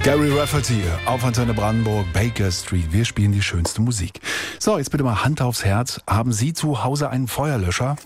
Gary Rafferty auf Antenne Brandenburg, Baker Street. Wir spielen die schönste Musik. So, jetzt bitte mal Hand aufs Herz. Haben Sie zu Hause einen Feuerlöscher?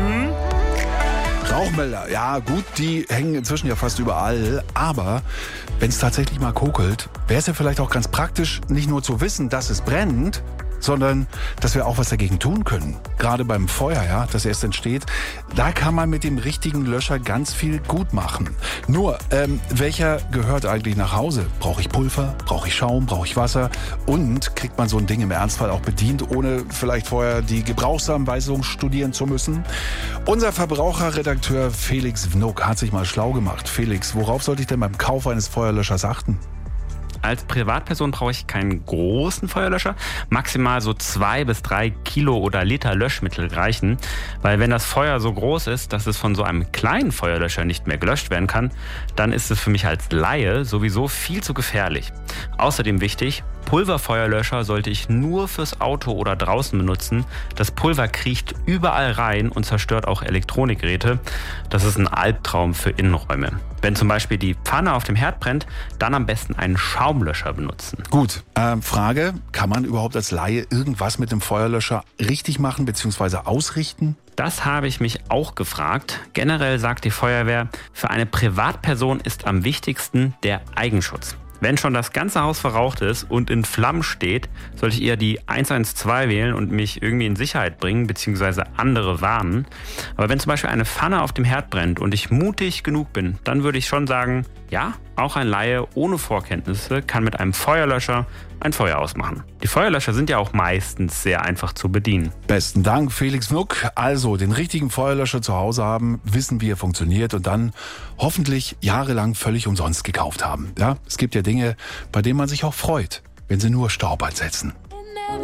Rauchmelder, ja gut, die hängen inzwischen ja fast überall. Aber wenn es tatsächlich mal kokelt, wäre es ja vielleicht auch ganz praktisch, nicht nur zu wissen, dass es brennt, sondern dass wir auch was dagegen tun können. Gerade beim Feuer, ja, das erst entsteht, da kann man mit dem richtigen Löscher ganz viel gut machen. Nur, welcher gehört eigentlich nach Hause? Brauche ich Pulver? Brauche ich Schaum? Brauche ich Wasser? Und kriegt man so ein Ding im Ernstfall auch bedient, ohne vielleicht vorher die Gebrauchsanweisung studieren zu müssen? Unser Verbraucherredakteur Felix Wnuck hat sich mal schlau gemacht. Felix, worauf sollte ich denn beim Kauf eines Feuerlöschers achten? Als Privatperson brauche ich keinen großen Feuerlöscher. Maximal so 2 bis 3 Kilo oder Liter Löschmittel reichen. Weil wenn das Feuer so groß ist, dass es von so einem kleinen Feuerlöscher nicht mehr gelöscht werden kann, dann ist es für mich als Laie sowieso viel zu gefährlich. Außerdem wichtig, Pulverfeuerlöscher sollte ich nur fürs Auto oder draußen benutzen. Das Pulver kriecht überall rein und zerstört auch Elektronikgeräte. Das ist ein Albtraum für Innenräume. Wenn zum Beispiel die Pfanne auf dem Herd brennt, dann am besten einen Schaumlöscher benutzen. Gut, Frage, kann man überhaupt als Laie irgendwas mit dem Feuerlöscher richtig machen bzw. ausrichten? Das habe ich mich auch gefragt. Generell sagt die Feuerwehr, für eine Privatperson ist am wichtigsten der Eigenschutz. Wenn schon das ganze Haus verraucht ist und in Flammen steht, sollte ich eher die 112 wählen und mich irgendwie in Sicherheit bringen bzw. andere warnen. Aber wenn zum Beispiel eine Pfanne auf dem Herd brennt und ich mutig genug bin, dann würde ich schon sagen, ja, auch ein Laie ohne Vorkenntnisse kann mit einem Feuerlöscher ein Feuer ausmachen. Die Feuerlöscher sind ja auch meistens sehr einfach zu bedienen. Besten Dank, Felix Wnuck. Also, den richtigen Feuerlöscher zu Hause haben, wissen, wie er funktioniert und dann hoffentlich jahrelang völlig umsonst gekauft haben. Ja, es gibt ja Dinge, bei denen man sich auch freut, wenn sie nur Staub einsetzen.